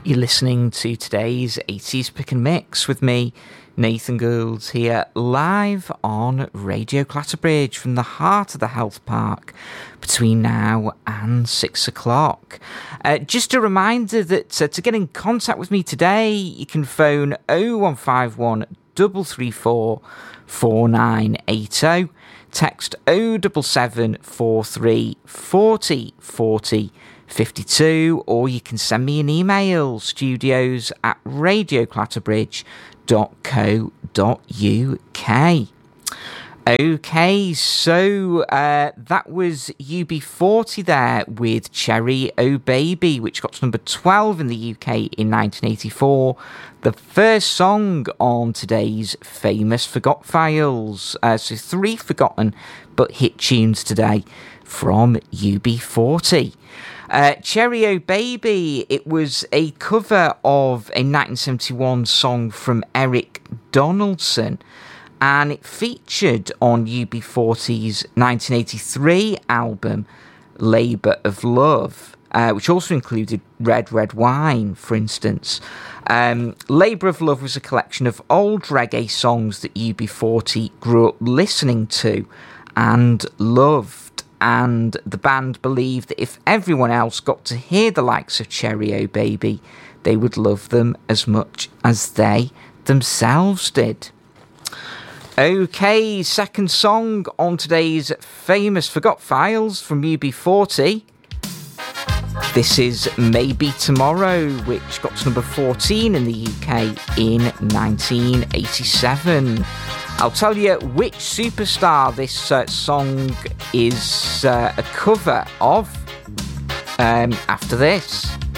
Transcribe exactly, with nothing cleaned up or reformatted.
You're listening to today's eighties Pick and Mix with me, Nathan Gould, here live on Radio Clatterbridge from the heart of the Health Park between now and six o'clock. Uh, just a reminder that uh, to get in contact with me today, you can phone oh one five one, three three four, four nine eight oh, text oh seven seven four three four oh four oh fifty-two, or you can send me an email, studios at radio clatterbridge dot co dot uk. Okay, so uh, that was U B forty there with Cherry Oh Baby, which got to number twelve in the U K in nineteen eighty-four. The first song on today's famous Forgot Files. Uh, so three forgotten but hit tunes today from U B forty. Uh, Cherry Oh Baby, it was a cover of a nineteen seventy-one song from Eric Donaldson, and it featured on U B forty's nineteen eighty-three album Labour of Love, uh, which also included Red Red Wine, for instance. Um, Labour of Love was a collection of old reggae songs that U B forty grew up listening to and loved. And the band believed that if everyone else got to hear the likes of Cherry Oh Baby, they would love them as much as they themselves did. Okay, second song on today's famous Forgot Files from U B forty. This is Maybe Tomorrow, which got to number fourteen in the U K in nineteen eighty-seven. I'll tell you which superstar this uh, song is uh, a cover of um, after this.